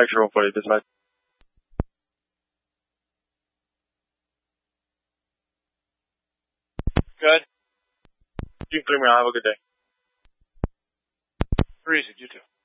Extra 140, dispatch. Good. You can clear me out. Have a good day. 3 easy, you too.